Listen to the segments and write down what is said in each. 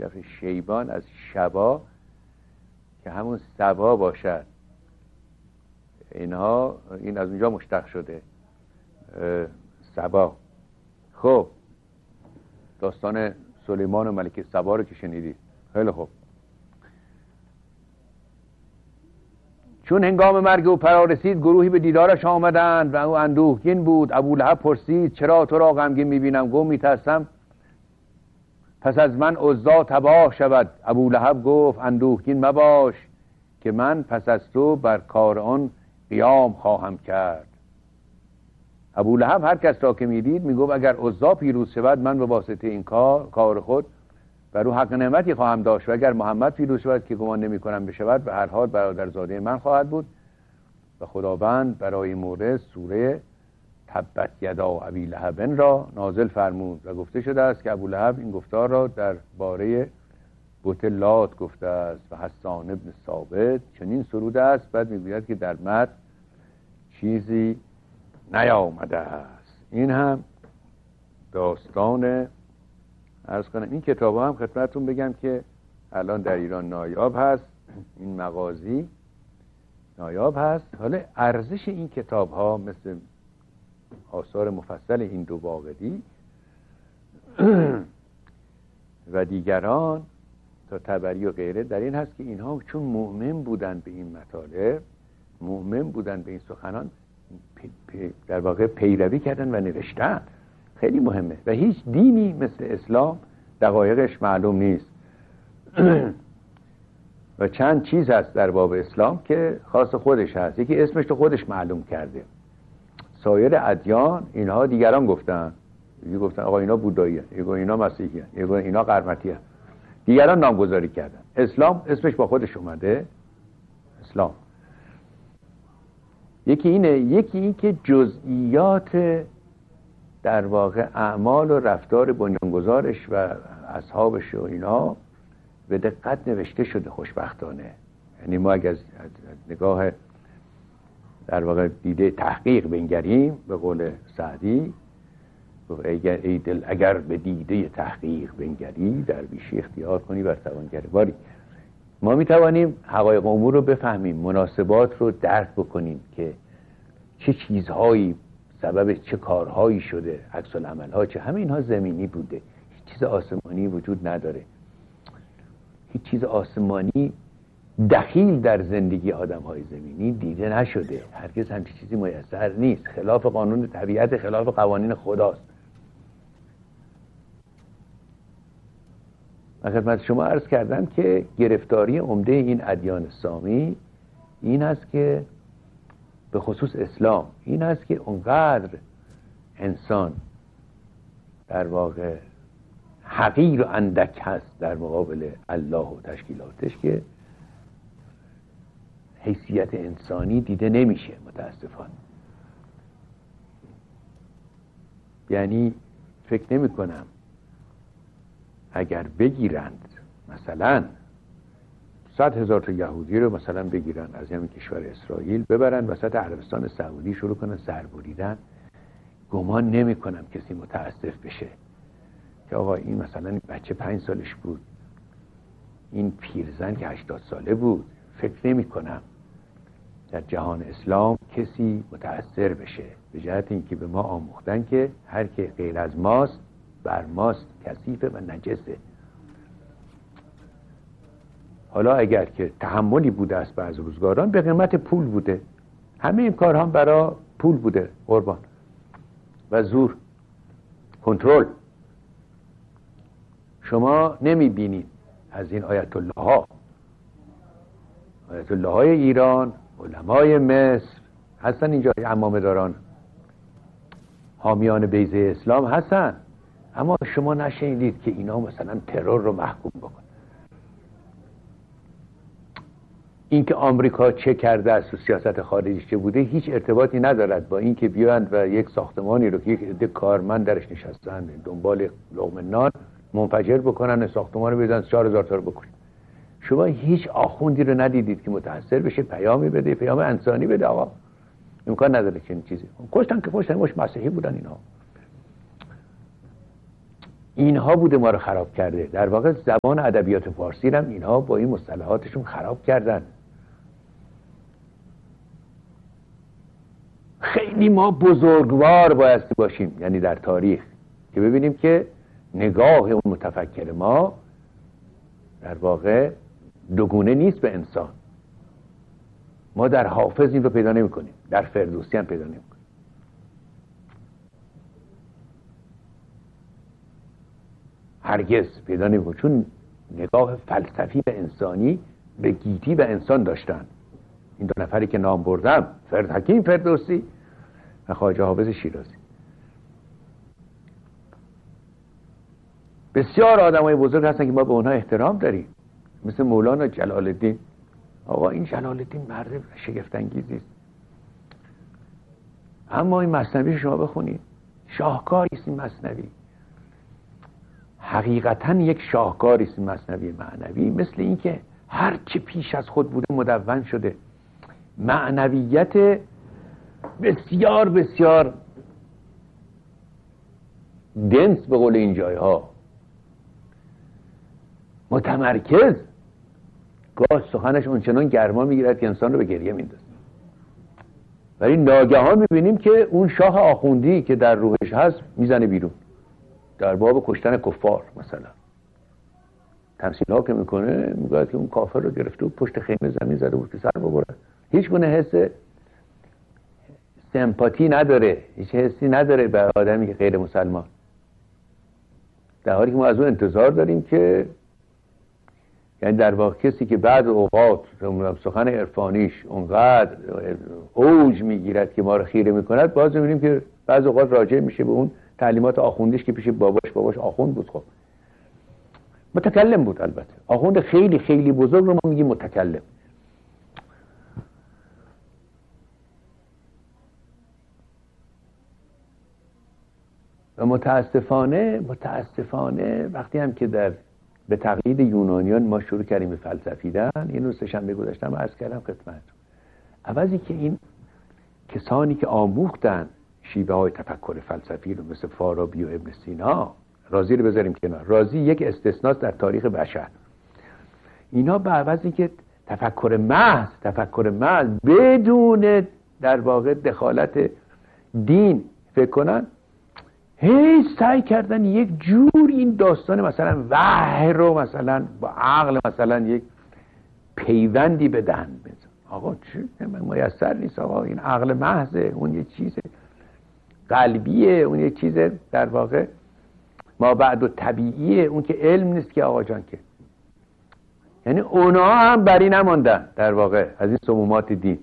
میرفت شیبان از شبا که همون سبا باشد، اینها این از اونجا مشتق شده سبا. خب داستان سلیمان و ملکه سبا رو که شنیدید، خیلی خوب. چون هنگام مرگ او فرا رسید گروهی به دیدارش آمدند و او اندوهگین بود. ابولهب پرسید چرا تو را غمگین میبینم؟ گفت میترسم پس از من عزا تباه شود. ابولهب گفت اندوهگین مباش که من پس از تو بر کار آن قیام خواهم کرد. ابولهب هر کس را که میدید میگفت اگر عزا پیروز شود من به واسطه این کار خود بر او حق نعمتی خواهم داشت و اگر محمد پیروز شود که گمان نمی کنم بشود به هر حال برادرزاده من خواهد بود. و خداوند برای این مورد سوره تبت یدا ابی لهب را نازل فرمود و گفته شده است که ابولهب این گفتار را در باره بت لات گفته است و حسان ابن ثابت چنین سروده است. بعد میگوید که در متن چیزی نیامده است. این هم داستان عرض کنم. این کتاب هم خدمتتون بگم که الان در ایران نایاب هست، این مغازی نایاب هست. حالا ارزش این کتاب ها مثل آثار مفصل این دو باقری و دیگران تا طبری و غیره در این هست که اینها چون مؤمن بودن به این مطالب، مؤمن بودن به این سخنان، در واقع پیروی کردن و نوشتن. خیلی مهمه و هیچ دینی مثل اسلام دقایقش معلوم نیست. و چند چیز هست در باب اسلام که خاص خودش هست. یکی اسمش تو خودش معلوم کرده. سایر ادیان اینها دیگران گفتن، گفتن آقا اینا بودایی هست، اینا مسیحی هست، اینا قرمطی هست، دیگران نامگذاری کردن. اسلام اسمش با خودش اومده اسلام. یکی اینه. یکی این که جزئیات در واقع اعمال و رفتار بنیانگذارش و اصحابش و اینا به دقت نوشته شده خوشبختانه. یعنی ما اگر از نگاه در واقع دیده تحقیق بنگریم، به قول سعدی ای دل اگر به دیده تحقیق بنگری درویشی اختیار کنی بر توانگری. باری ما میتوانیم حقایق امور رو بفهمیم، مناسبات رو درک بکنیم که چه چیزهایی سبب چه کارهایی شده، عکس العمل‌ها چه. همه اینها زمینی بوده، هیچ چیز آسمانی وجود نداره. هیچ چیز آسمانی دخیل در زندگی آدم‌های زمینی دیده نشده. هرگز همچین چیزی میسر نیست. خلاف قانون طبیعت، خلاف قوانین خداست. من خدمت شما عرض کردم که گرفتاری عمده این ادیان سامی این است که به خصوص اسلام این است که اونقدر انسان در واقع حقیر و اندک هست در مقابل الله و تشکیلاتش که حیثیت انسانی دیده نمیشه متاسفانه. یعنی فکر نمی کنم اگر بگیرند مثلا 100,000 تا یهودی رو مثلا بگیرن از همین کشور اسرائیل ببرن وسط عربستان سعودی شروع کنن سربریدن، گمان نمی کنم کسی متاسف بشه که آقا این مثلا بچه 5 سالش بود، این پیرزن که 80 ساله بود. فکر نمی کنم در جهان اسلام کسی متأثر بشه، به جهت اینکه به ما آموختن که هر که غیر از ماست بر ماست کثیفه و نجسه. حالا اگر که تحملی بوده است بعض روزگاران به قیمت پول بوده، همه این کار هم برای پول بوده، قربان و زور، کنترل. شما نمی بینید از این آیت الله های ایران، علمای مصر هستن اینجا، عمامه داران، حامیان بیضه اسلام هستن، اما شما نشنیدید که اینا مثلا ترور رو محکوم بکن. این که آمریکا چه کرده است و سیاست خارجیش چه بوده هیچ ارتباطی ندارد با این که بیاند و یک ساختمانی رو که یک عده کارمند درش نشستن دنبال لقمه نان منفجر بکنن، ساختمان رو بزنن 4,000 تا رو بکشن. شما هیچ آخوندی رو ندیدید که متأثر بشه، پیامی بده، پیام انسانی بده. آقا امکان نداره چنین چیزی. کشتن که کشتن، مش مسیحی بودن اینها. اینها بوده ما رو خراب کرده. در واقع زبان ادبیات فارسی هم اینها با این مصطلحاتشون خراب کردن. خیلی ما بزرگوار بایستی باشیم، یعنی در تاریخ، که ببینیم که نگاه اون متفکر ما در واقع دوگونه نیست به انسان. ما در حافظ این رو پیدا نمی کنیم، در فردوسی هم پیدا نمی کنیم. هرگز پیدا نمی کنیم، چون نگاه فلسفی به انسانی، به گیتی به انسان داشتن. این دو نفری که نام بردم، حکیم فردوسی و خواجه حافظ شیرازی. بسیار آدمای بزرگ هستن که ما به اونها احترام داریم، مثل مولانا جلال الدین. آقا این جلال الدین مرد شگفت انگیزی است، اما این مثنوی شما بخونید، شاهکاری است این مثنوی، حقیقتا یک شاهکاری است این مثنوی معنوی. مثل این که هر چه پیش از خود بوده مدون شده، معنویت بسیار بسیار دنس به قول این جایها، متمرکز. گاه سخنش اونچنان گرما میگیرد که انسان رو به گریه میندازه. ولی ناگهان میبینیم که اون شاه آخوندی که در روحش هست میزنه بیرون، در باب کشتن کفار مثلا تمثیل ها که میکنه، میگه که اون کافر رو گرفته و پشت خیمه زمین زده بود که سر ببره. هیچ گونه حس سمپاتی نداره، هیچ حسی نداره به آدمی که غیر مسلمان، در حالی که ما از اون انتظار داریم که، یعنی در واقع کسی که بعد اوقات سخن عرفانیش اونقدر اوج میگیرد که ما رو خیره میکند، باز میبینیم که بعض اوقات راجع میشه به اون تعلیمات آخوندیش که پیش باباش آخوند بود. خب متکلم بود، البته آخوند خیلی خیلی بزرگ رو ما میگیم متکلم. و متاسفانه وقتی هم که به تقلید یونانیان ما شروع کردیم به فلسفیدن، این روز سه‌شنبه گذاشتم عرض کردم خدمتتون، عوضی که این کسانی که آموختن شیوه های تفکر فلسفی رو مثل فارابی و ابن سینا، رازی رو بذاریم کنار، رازی یک استثناست در تاریخ بشر، اینا به عوضی که تفکر محض بدون در واقع دخالت دین فکر کنن، هی سعی کردن یک جور این داستان مثلا وحی رو مثلا با عقل مثلا یک پیوندی بدن. آقا چه میسر نیست، آقا این عقل محضه، اون یک چیز قلبیه، اون یک چیز در واقع ما بعد و طبیعیه، اون که علم نیست که آقا جان. که یعنی اونا هم بری نماندن در واقع از این سمومات دین.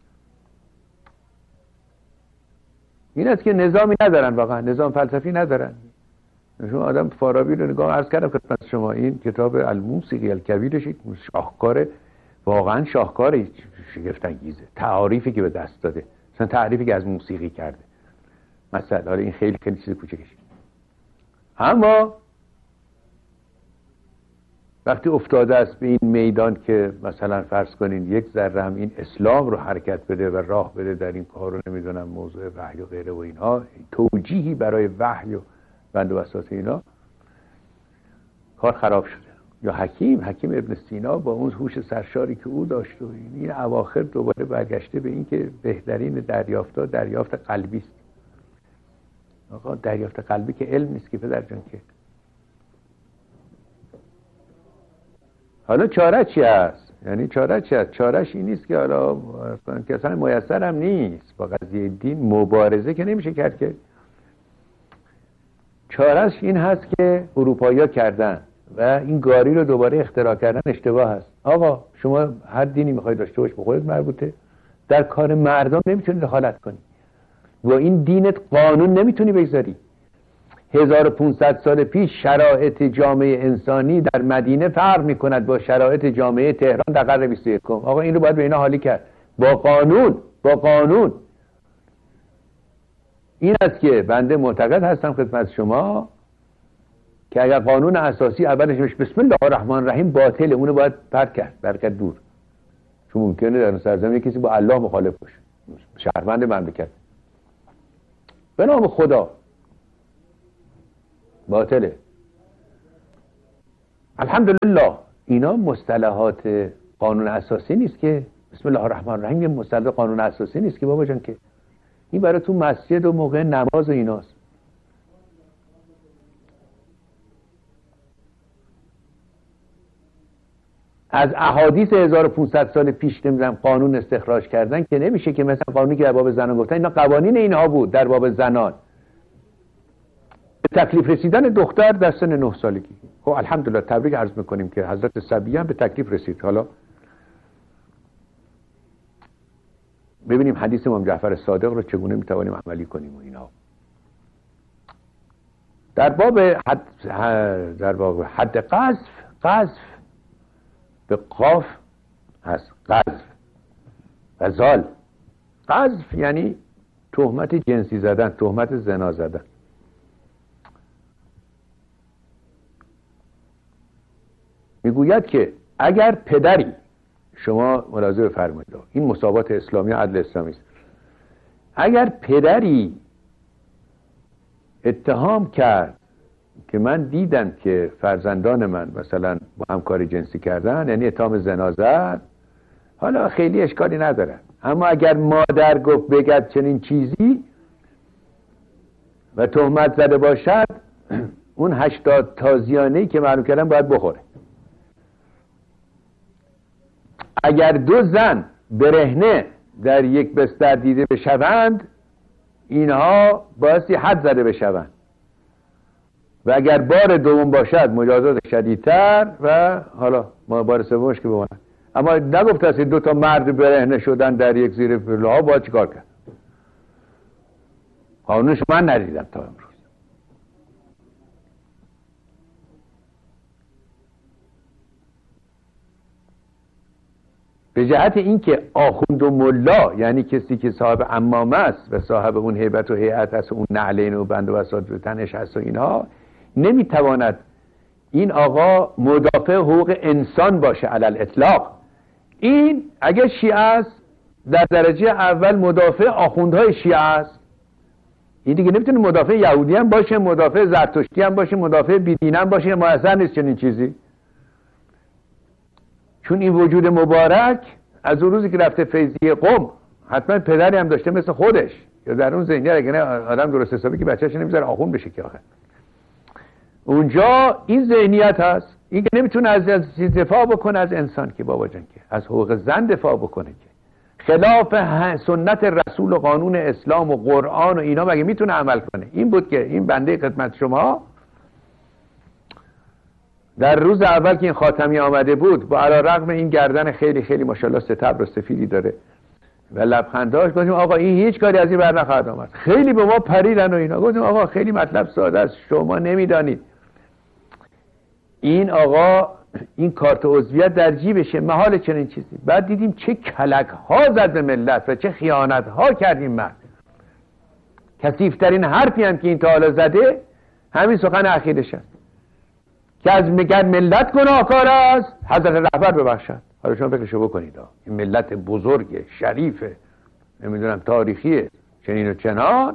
این است که نظامی ندارن، واقعا نظام فلسفی ندارن. شما آدم فارابی رو نگاه، عرض کردم خدمت شما، این کتاب الموسیقی الکبیرش یک شاهکار، واقعا شاهکار، شگفت انگیزه. تعاریفی که به دست داده، مثلا تعریفی که از موسیقی کرده، مثلا حالا این خیلی خیلی چیز کوچکش، اما وقتی افتاده است به این میدان که مثلا فرض کنین یک ذره هم این اسلام رو حرکت بده و راه بده در این کار رو، نمیدونم موضوع وحی و غیره و اینها، توجیهی برای وحی و بند و بساط اینا، کار خراب شده. یا حکیم ابن سینا با اون هوش سرشاری که او داشت و این اواخر دوباره برگشته به این که بهترین دریافت قلبی است. آقا دریافت قلبی که علم نیست که پدر جان. که حالا چاره چی هست؟ یعنی چاره چی هست؟ چارهش این نیست که حالا که اصلا میسر هم نیست با قضیه دین مبارزه که نمیشه کرد. که چارهش این هست که اروپایی‌ها کردن و این گاری رو دوباره اختراع کردن اشتباه هست. آقا شما هر دینی میخوای داشته باش به خودت مربوطه، در کار مردم نمیتونی دخالت کنی، و این دینت قانون نمیتونی بگذاری. 1500 سال پیش شرایط جامعه انسانی در مدینه فرق میکند با شرایط جامعه تهران در قرن 21. آقا این رو باید به اینا حالی کرد با قانون. این است که بنده معتقد هستم خدمت شما که اگر قانون اساسی اولش بسم الله الرحمن الرحیم باطله، اونو باید پرت کرد، برکت دور. چون ممکنه در سرزمین کسی با الله مخالف باشه، شهروند مملکت، به نام خدا باطله. الحمدلله اینا مصطلحات قانون اساسی نیست که بسم الله الرحمن الرحیم یه مصطلح قانون اساسی نیست که بابا جان، که این برای تو مسجد و موقع نماز و ایناست. از احادیث 1500 سال پیش نمیدونم قانون استخراج کردن که نمیشه، که مثلا قانونی که در باب زنان گفتن اینا قوانین اینها بود در باب زنان. به تکلیف رسیدن دختر در سن 9 سالگی. خب الحمدلله تبریک عرض میکنیم که حضرت صبیه هم به تکلیف رسید. حالا ببینیم حدیث امام جعفر صادق رو چگونه میتوانیم عملی کنیم و اینا. در باب حد قذف به قاف هست، قذف غزال. قذف یعنی تهمت جنسی زدن، تهمت زنا زدن. میگوید که اگر پدری، شما ملاحظه بفرمایید این مساوات اسلامی و عدل اسلامی است، اگر پدری اتهام کرد که من دیدم که فرزندان من مثلا با همکاری جنسی کردن، یعنی اتهام زنا زد، حالا خیلی اشکالی نداره، اما اگر مادر گفت بگد چنین چیزی و تهمت زده باشد، اون 80 تازیانه‌ای که معلوم کردن باید بخوره. اگر 2 زن برهنه در یک بستر دیده بشوند، اینها بایستی حد زده بشوند و اگر بار دوم باشد مجازات شدیدتر و حالا ما بار سومش که بماند. اما نگفت است 2 تا مرد برهنه شدن در یک زیر پله ها باید چیکار کرد؟ قانونش من ندیدم تا امروز. به جهت اینکه آخوند و ملا، یعنی کسی که صاحب عمامه است و صاحب اون هیبت و هیئت است و اون نعلین و بند و بساط و تنش هست و اینها، نمیتواند این آقا مدافع حقوق انسان باشه علل اطلاق. این اگه شیعه است در درجه اول مدافع آخوندهای شیعه است، این دیگه نمیتونه مدافع یهودی هم باشه، مدافع زرتشتی هم باشه، مدافع بیدین هم باشه، موثر نیست چنین چیزی. چون این وجود مبارک از اون روزی که رفته فیضیه قم حتما پدری هم داشته مثل خودش، یا در اون ذهنیت اگه نه آدم درست حسابی که بچه‌ش نمیذاره آخوند بشه که آخه اونجا این ذهنیت هست. این که نمیتونه از دفاع بکنه از انسان که بابا جان، که از حقوق زن دفاع بکنه، که خلاف سنت رسول و قانون اسلام و قرآن و اینا مگه میتونه عمل کنه؟ این بود که این بنده خدمت شما در روز اول که این خاتمی آمده بود، با علیرغم این گردن خیلی خیلی ماشاءالله ستبر و سفیدی داره و لبخنداش، گفتیم آقا این هیچ کاری از این بر نخواهد آمد. خیلی به ما پریدن و اینا. گفتیم آقا خیلی مطلب ساده است، شما نمیدانید این آقا این کارت عضویت در جیبشه، محال چنین چیزی. بعد دیدیم چه کلک ها زد به ملت و چه خیانت ها کردیم. مرد کثیف‌ترین حرفی هم که این تا حالا زده همین سخن اخیرش است که از میگن ملت گناهکار است، حضرت رهبر ببخشد. حالا شما فکرشو بکنید، این ملت بزرگ شریفه، نمیدونم تاریخیه، چنین و چنان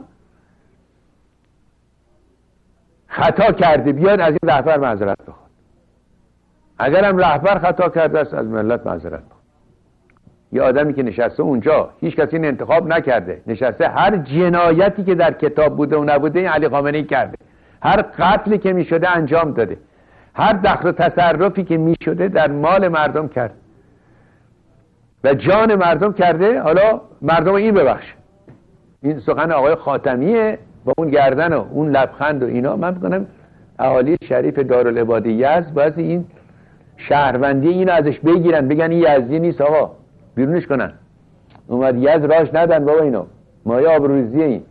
خطا کرده، بیاد از این رهبر معذرت بخواد. اگرم رهبر خطا کرده است از ملت معذرت بخواد. یه آدمی که نشسته اونجا، هیچ کسی این انتخاب نکرده، نشسته، هر جنایتی که در کتاب بوده و نبوده این علی خامنه‌ای کرده، هر قتلی که میشده انجام داده، هر دخل و تصرفی که میشده در مال مردم کرده و جان مردم کرده. حالا مردم این ببخشه. این سخن آقای خاتمیه با اون گردن و اون لبخند و اینا. من میگم اهالی شریف دارالعباده یزد باید این شهروندی اینو ازش بگیرن، بگن این یزدی نیست آقا، بیرونش کنن. اومد یزد راش ندن بابا، اینو مایه آبروریزیه. این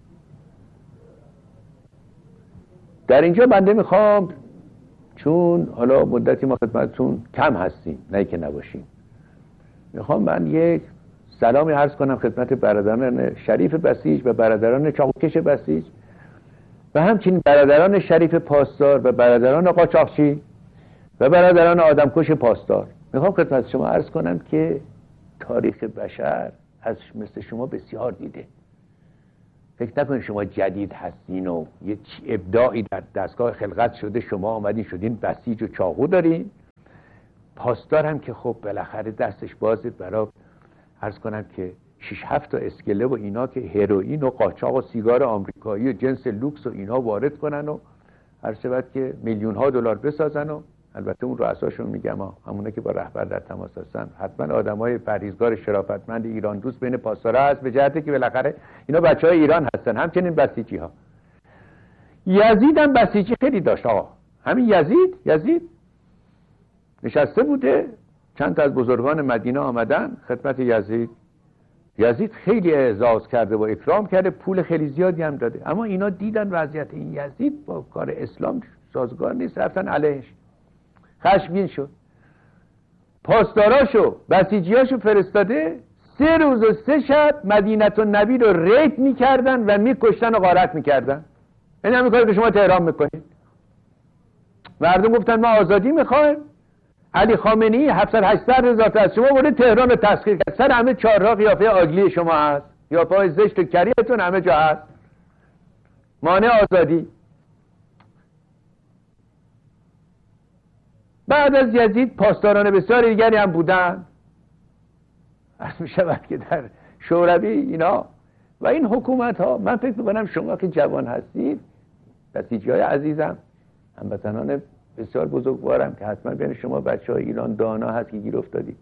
در اینجا بنده میخوام، چون حالا مدتی ما خدمتتون کم هستیم، نه که نباشیم، میخوام من یک سلامی عرض کنم خدمت برادران شریف بسیج و برادران چاقوکش بسیج و همچنین برادران شریف پاسدار و برادران قاچاقچی و برادران آدمکش پاسدار. میخوام خدمت شما عرض کنم که تاریخ بشر از مثل شما بسیار دیده فکر نکنید شما جدید هستین و یه ابداعی در دستگاه خلقت شده شما آمدین شدین بسیج و چاقو دارین. پاسدار هم که خب بالاخره دستش بازه برای عرض کنم که 6-7 تا اسکله و اینا که هروئین و قاچاق و سیگار آمریکایی و جنس لوکس و اینا وارد کنن و هر شود که میلیون ها دلار بسازن. و البته اون رؤساشون میگم همونه که با رهبر در تماس هستن حتما آدمای پرهیزگار شرافتمند ایران دوست بین پاسدارا هست، به جهتی که بالاخره اینا بچهای ایران هستن، همچنین بسیجی ها. یزید هم بسیجی خیلی داشت آقا. همین یزید نشسته بوده، چند تا از بزرگان مدینه آمدن خدمت یزید خیلی اعزاز کرده و اکرام کرده، پول خیلی زیادی هم داده. اما اینا دیدن وضعیت این یزید با کار اسلام سازگار نیست، رفتن علیهش. خشمگین شد، پاسداراشو بسیجیاشو فرستاده 3 روز و 3 شب مدینه النبی رو ریپ میکردن و میکشتن و غارت میکردن. این همین کاری که شما تهران میکنید. مردم گفتن ما آزادی میخوایم. علی خامنه‌ای 700-800 هزار تا از شما برده تهران رو تسخیر کرد. سر همه چهارراه قیافه آگلی شما هست، قیافه‌های زشت و کریه‌تون همه جا هست. مانع آزادی. بعد از یزید پاسداران بسیار دیگری هم بودن. عرض می شود که در شوروی اینا و این حکومت ها، من فکر میکنم شما که جوان هستید، بسیجی های عزیزم، هموطنان بسیار بزرگوارم که حتما بین شما بچه های ایران دانا هست که گیر افتادید.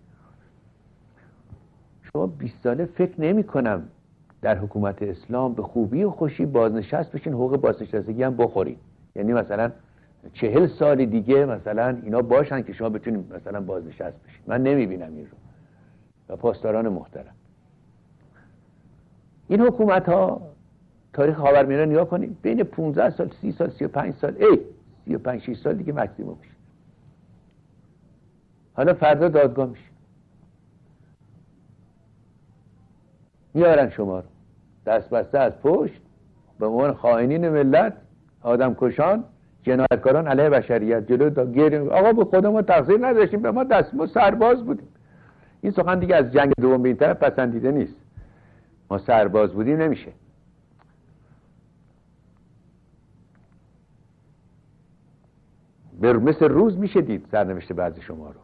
شما 20 ساله فکر نمی کنم در حکومت اسلام به خوبی و خوشی بازنشست بشین، حقوق بازنشستگی هم بخورید. یعنی مثلا 40 سال دیگه مثلا اینا باشن که شما بتونید مثلا بازنشست بشید. من نمیبینم این رو. و پاسداران محترم، این حکومت ها تاریخ خاورمیانه نگاه کنید، بین 15 سال 30 سال 35 سال 35-6 سال دیگه مکسیموم میشه. حالا فردا دادگاه میشه، میارن شما رو دست بسته از پشت به عنوان خائنین ملت، آدم کشان، جنایتکاران علیه بشریت. جلو آقا به خدا ما تقصیر نداشتیم، به ما دست ما سرباز بودیم. این سخن دیگه از جنگ دوم به این طرف پسندیده نیست. ما سرباز بودیم نمیشه. مثل روز میشه دید سرنوشت بعضی شما رو.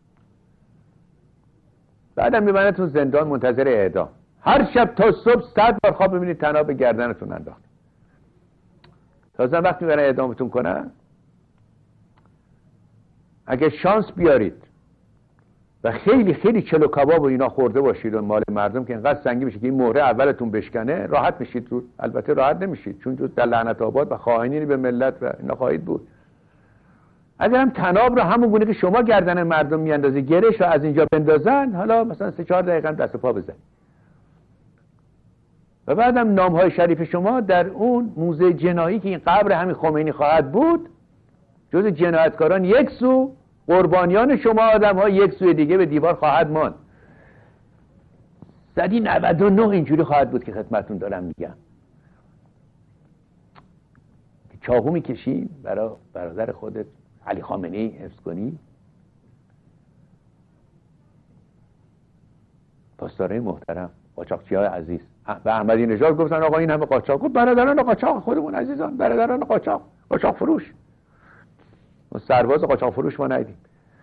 بعدم میبرنتون زندان منتظر اعدام. هر شب تا صبح 100 بار خواب ببینید طناب به گردنتون انداخت. تازه وقتی میبرن اعدامتون کنن، اگه شانس بیارید و خیلی خیلی چلو کباب و اینا خورده باشید و مال مردم که اینقدر سنگین بشه که این مهره اولتون بشکنه، راحت میشید رو. البته راحت نمیشید، چون جز در لعنت آباد و خائنین به ملت و اینا خواهید بود. اگر هم طناب رو همون گونه که شما گردن مردم میاندازی گرش رو از اینجا بندازن، حالا مثلا 3-4 دقیقه دست و پا بزن. و بعدم نامهای شریف شما در اون موزه جنایی که این قبر همین خمینی خواهد بود، جز جنایتکاران یک سو، قربانیان شما آدم ها یک سوی دیگه به دیوار خواهد ماند. 199 اینجوری خواهد بود که خدمتون دارم میگم. چاقو میکشی برای برادر خودت علی خامنه‌ای حفظ کنی. پاسدارای محترم، قاچاقچی‌های عزیز، و احمدی نژاد گفتن آقا این همه قاچاق. گفت برادران قاچاق خودمون عزیزان، برادران قاچاق فروش. و سرباز قاچاق فروش ما ندیدیم.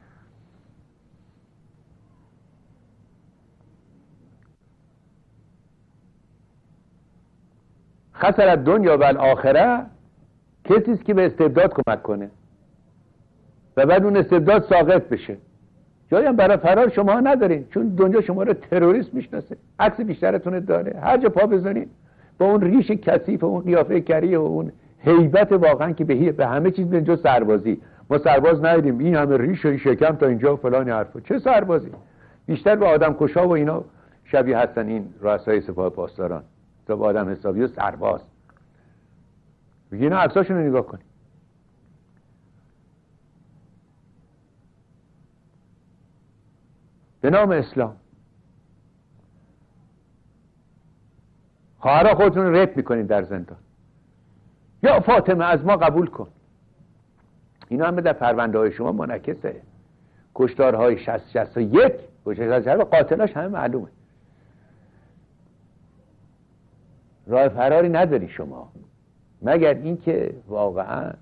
خسر الدنیا و الاخره کسی است که به استبداد کمک کنه و بعد اون استبداد ساقط بشه. جایی هم برای فرار شما ندارین، چون دنیا شما رو تروریست میشناسه. عکس بیشترتون داره، هر جا پا بزنین با اون ریش کثیف و اون قیافه کریه و اون هیبت واقعا که به همه چیز به جز سربازی. ما سرباز ندیدیم، این همه ریش و شکم تا اینجا و فلان حرفا. چه سربازی؟ بیشتر به آدم کشا و اینا شبیه هستن این رؤسای سپاه پاسداران تا به آدم حسابی و سرباز. اینا عکساشون رو نگاه کنید. به نام اسلام خواهرها خودتون رو ریپ میکنید در زندان. یا فاطمه از ما قبول کن. اینا همه در پرونده های شما منعکسه. کشتارهای 60-61 کشتارهای و قاتلاش همه معلومه. راه فراری نداری شما، مگر اینکه واقعا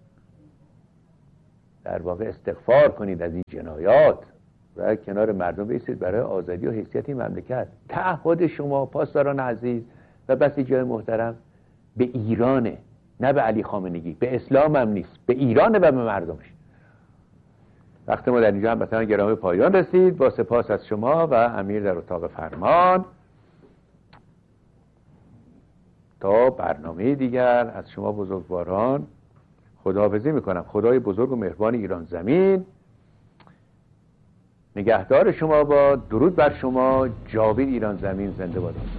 در واقع استغفار کنید از این جنایات و کنار مردم بایستید برای آزادی و حیثیت این مملکت. تعهد شما پاسداران عزیز و بسیجان محترم به ایرانه، نه به علی خامنگی، به اسلام هم نیست، به ایرانه و به مردمش. وقت ما در اینجا هموطنان گرامی پایان رسید. با سپاس از شما و امیر در اتاق فرمان. تا برنامه دیگر از شما بزرگواران خداحافظی میکنم. خدای بزرگ و مهربان ایران زمین نگهدار شما با. درود بر شما. جاوید ایران زمین زنده باد.